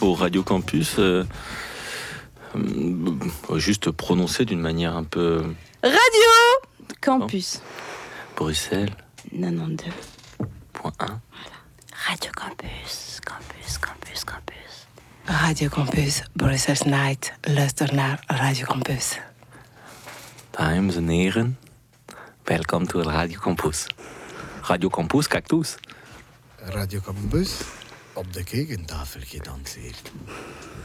pour Radio Campus, juste prononcer d'une manière un peu... Radio Campus. Bruxelles. 92.1. Voilà. Radio Campus, Campus, Campus, Campus. Radio Campus, Brussels Night. Luister naar Radio Campus. Dames en heren, welkom to Radio Campus. Radio Campus, cactus. Radio Campus, op de kekentafel gedanseerd.